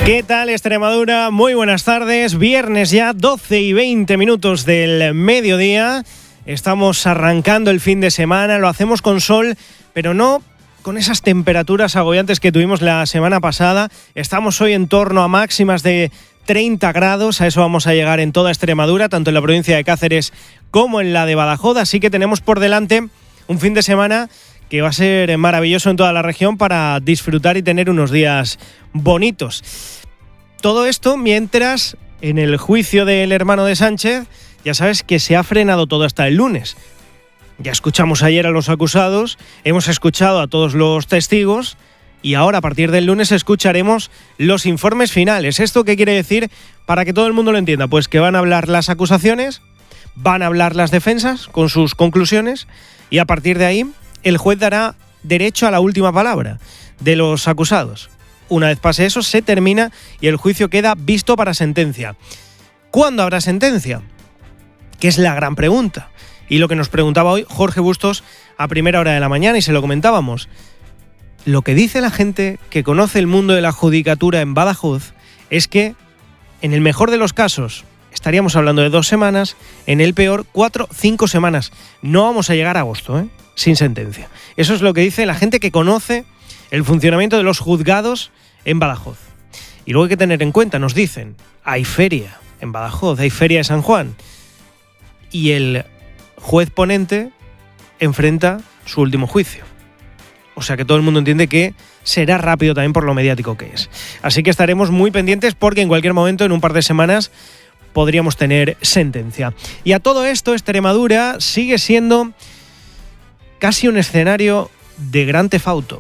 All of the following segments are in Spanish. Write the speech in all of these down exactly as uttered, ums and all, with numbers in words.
¿Qué tal, Extremadura? Muy buenas tardes. Viernes ya, doce y veinte minutos del mediodía. Estamos arrancando el fin de semana. Lo hacemos con sol, pero no con esas temperaturas agobiantes que tuvimos la semana pasada. Estamos hoy en torno a máximas de treinta grados. A eso vamos a llegar en toda Extremadura, tanto en la provincia de Cáceres como en la de Badajoz. Así que tenemos por delante un fin de semana que va a ser maravilloso en toda la región para disfrutar y tener unos días bonitos. Todo esto mientras en el juicio del hermano de Sánchez, ya sabes que se ha frenado todo hasta el lunes. Ya escuchamos ayer a los acusados, hemos escuchado a todos los testigos y ahora a partir del lunes escucharemos los informes finales. ¿Esto qué quiere decir para que todo el mundo lo entienda? Pues que van a hablar las acusaciones, van a hablar las defensas con sus conclusiones y a partir de ahí el juez dará derecho a la última palabra de los acusados. Una vez pase eso, se termina y el juicio queda visto para sentencia. ¿Cuándo habrá sentencia? Que es la gran pregunta. Y lo que nos preguntaba hoy Jorge Bustos a primera hora de la mañana y se lo comentábamos. Lo que dice la gente que conoce el mundo de la judicatura en Badajoz es que, en el mejor de los casos, estaríamos hablando de dos semanas, en el peor, cuatro, cinco semanas. No vamos a llegar a agosto, ¿eh? Sin sentencia. Eso es lo que dice la gente que conoce el funcionamiento de los juzgados en Badajoz. Y luego hay que tener en cuenta, nos dicen, hay feria en Badajoz, hay feria de San Juan. Y el juez ponente enfrenta su último juicio. O sea que todo el mundo entiende que será rápido también por lo mediático que es. Así que estaremos muy pendientes porque en cualquier momento, en un par de semanas, podríamos tener sentencia. Y a todo esto, Extremadura sigue siendo casi un escenario de Grand Theft Auto.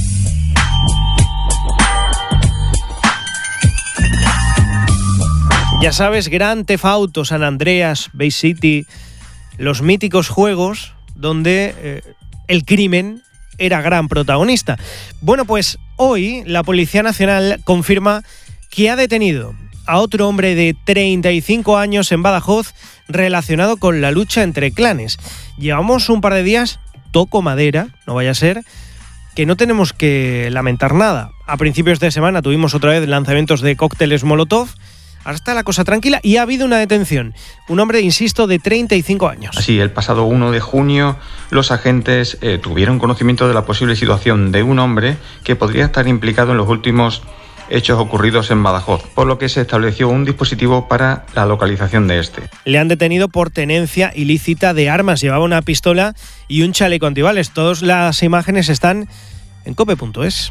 Ya sabes, Grand Theft Auto, San Andreas, Vice City, los míticos juegos donde eh, el crimen era gran protagonista. Bueno, pues hoy la Policía Nacional confirma que ha detenido a otro hombre de treinta y cinco años en Badajoz relacionado con la lucha entre clanes. Llevamos un par de días, toco madera, no vaya a ser, que no tenemos que lamentar nada. A principios de semana tuvimos otra vez lanzamientos de cócteles Molotov. Ahora está la cosa tranquila y ha habido una detención. Un hombre, insisto, de treinta y cinco años. Así, el pasado uno de junio, los agentes eh, tuvieron conocimiento de la posible situación de un hombre que podría estar implicado en los últimos hechos ocurridos en Badajoz, por lo que se estableció un dispositivo para la localización de este. Le han detenido por tenencia ilícita de armas. Llevaba una pistola y un chaleco antibales. Todas las imágenes están en cope punto es.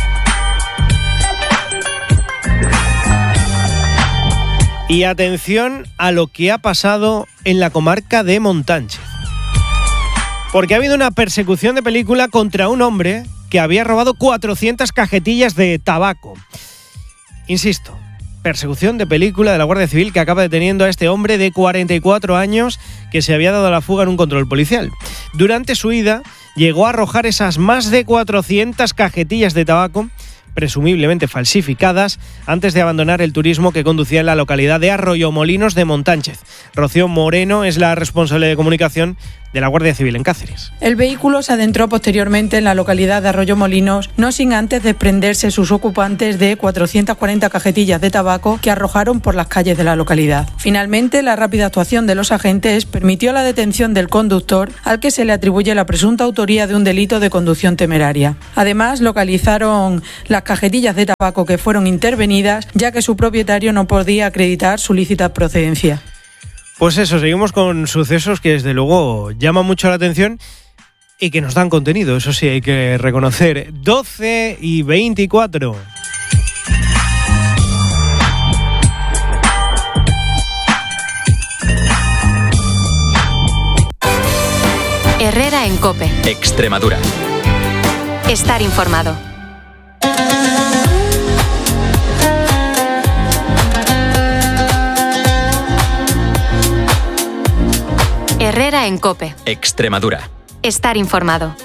Y atención a lo que ha pasado en la comarca de Montánchez. Porque ha habido una persecución de película contra un hombre que había robado cuatrocientas cajetillas de tabaco. Insisto, persecución de película de la Guardia Civil que acaba deteniendo a este hombre de cuarenta y cuatro años que se había dado a la fuga en un control policial. Durante su huida llegó a arrojar esas más de cuatrocientas cajetillas de tabaco presumiblemente falsificadas, antes de abandonar el turismo que conducía en la localidad de Arroyomolinos de Montánchez. Rocío Moreno es la responsable de comunicación de la Guardia Civil en Cáceres. El vehículo se adentró posteriormente en la localidad de Arroyomolinos, no sin antes desprenderse sus ocupantes de cuatrocientas cuarenta cajetillas de tabaco que arrojaron por las calles de la localidad. Finalmente, la rápida actuación de los agentes permitió la detención del conductor, al que se le atribuye la presunta autoría de un delito de conducción temeraria. Además, localizaron las cajetillas de tabaco que fueron intervenidas, ya que su propietario no podía acreditar su lícita procedencia. Pues eso, seguimos con sucesos que desde luego llaman mucho la atención y que nos dan contenido, eso sí hay que reconocer. doce y veinticuatro. Herrera en COPE. Extremadura. Estar informado. Herrera en COPE. Extremadura. Estar informado.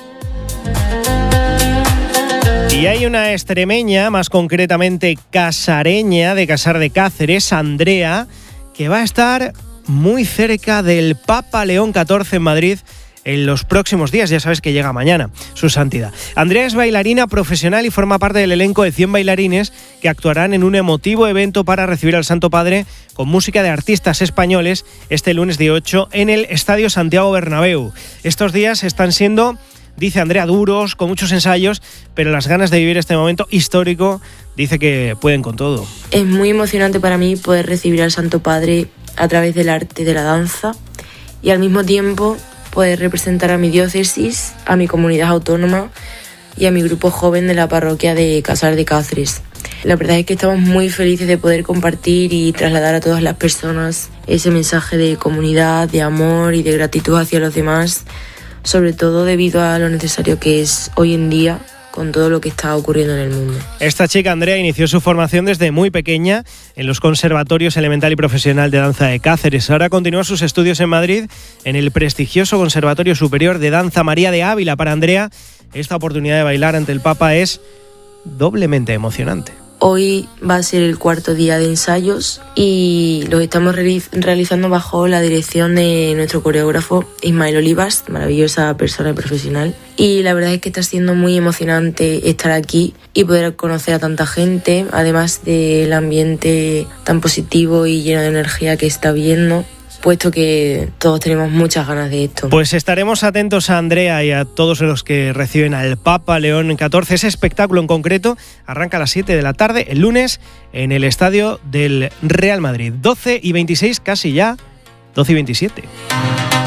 Y hay una extremeña, más concretamente casareña de Casar de Cáceres, Andrea, que va a estar muy cerca del Papa León catorce en Madrid en los próximos días. Ya sabes que llega mañana su santidad. Andrea es bailarina profesional y forma parte del elenco de cien bailarines que actuarán en un emotivo evento para recibir al Santo Padre con música de artistas españoles este lunes día ocho en el Estadio Santiago Bernabéu. Estos días están siendo, dice Andrea, duros, con muchos ensayos, pero las ganas de vivir este momento histórico dice que pueden con todo. Es muy emocionante para mí poder recibir al Santo Padre a través del arte de la danza y al mismo tiempo poder representar a mi diócesis, a mi comunidad autónoma y a mi grupo joven de la parroquia de Casal de Cáceres. La verdad es que estamos muy felices de poder compartir y trasladar a todas las personas ese mensaje de comunidad, de amor y de gratitud hacia los demás, sobre todo debido a lo necesario que es hoy en día con todo lo que está ocurriendo en el mundo. Esta chica, Andrea, inició su formación desde muy pequeña en los conservatorios elemental y profesional de danza de Cáceres. Ahora continúa sus estudios en Madrid en el prestigioso Conservatorio Superior de Danza María de Ávila. Para Andrea, esta oportunidad de bailar ante el Papa es doblemente emocionante. Hoy va a ser el cuarto día de ensayos y los estamos realizando bajo la dirección de nuestro coreógrafo Ismael Olivas, maravillosa persona y profesional. Y la verdad es que está siendo muy emocionante estar aquí y poder conocer a tanta gente, además del ambiente tan positivo y lleno de energía que está viendo, puesto que todos tenemos muchas ganas de esto. Pues estaremos atentos a Andrea y a todos los que reciben al Papa León catorce. Ese espectáculo en concreto arranca a las siete de la tarde el lunes en el estadio del Real Madrid. doce y veintiséis, casi ya doce y veintisiete.